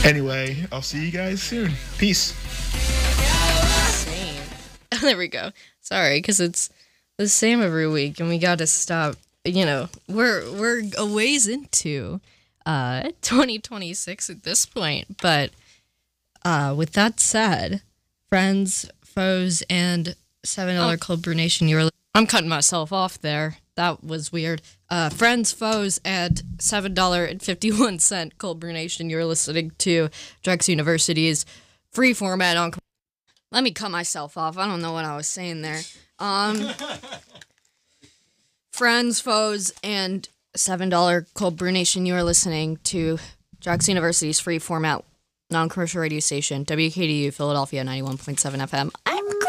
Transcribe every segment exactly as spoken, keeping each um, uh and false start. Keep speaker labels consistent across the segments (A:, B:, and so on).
A: Anyway, I'll see you guys soon. Peace.
B: Same. There we go. Sorry, because it's the same every week, and we got to stop. You know, we're we're a ways into uh twenty twenty-six at this point, but uh, with that said, friends, foes, and seven dollar oh. Cold Brew Nation, you were. I'm cutting myself off there. That was weird. Uh, friends, foes, and seven dollars and fifty-one cents Cold Brew Nation. You're listening to Drexel University's free format on. Let me cut myself off. I don't know what I was saying there. Um, friends, foes, and seven dollars Cold Brew Nation. You are listening to Drexel University's free format non-commercial radio station, W K D U Philadelphia ninety-one point seven F M. I'm graduating!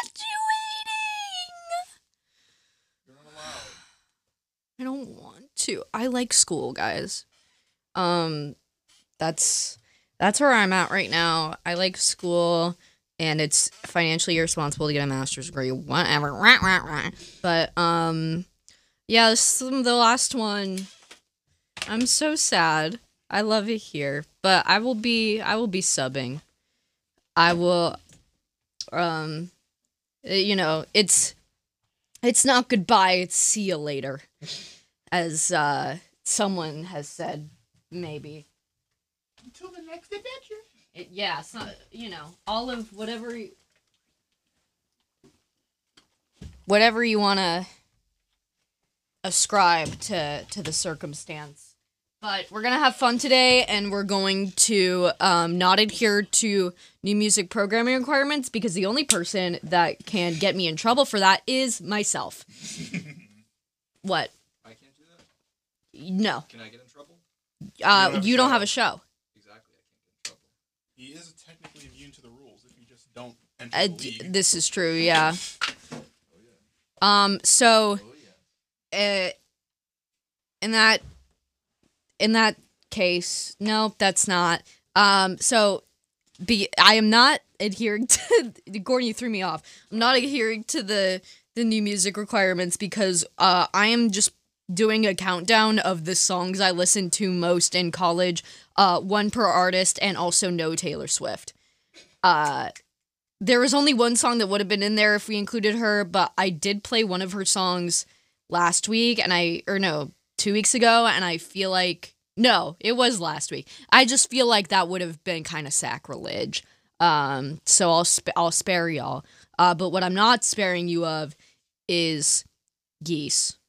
B: I don't want to. I like school, guys. Um, that's that's where I'm at right now. I like school, and it's financially irresponsible to get a master's degree, whatever. But um, yeah, this is the last one. I'm so sad. I love it here, but I will be I will be subbing. I will, um, you know, it's it's not goodbye. It's see you later. As uh, someone has said, maybe.
A: Until the next adventure.
B: It, yeah, so, you know, all of whatever you, whatever you want to ascribe to, to the circumstance. But we're going to have fun today, and we're going to um, not adhere to new music programming requirements, because the only person that can get me in trouble for that is myself. What? No.
C: Can I get in trouble?
B: Uh, you don't, you don't have a show.
C: Exactly, I can't get in trouble.
A: He is technically immune to the rules if you just don't enter
B: uh,
A: the league.
B: This is true, yeah.
C: Oh, yeah.
B: Um, so,
C: Oh, yeah.
B: uh, in that, in that case, no, that's not. Um, so, be I am not adhering to, Gordon, you threw me off. I'm not adhering to the, the new music requirements because, uh, I am just doing a countdown of the songs I listened to most in college, uh, one per artist, and also no Taylor Swift. Uh, there was only one song that would have been in there if we included her, but I did play one of her songs last week, and I, or no, two weeks ago, and I feel like, no, it was last week. I just feel like that would have been kind of sacrilege. Um, so I'll, sp- I'll spare y'all. Uh, but what I'm not sparing you of is Geese.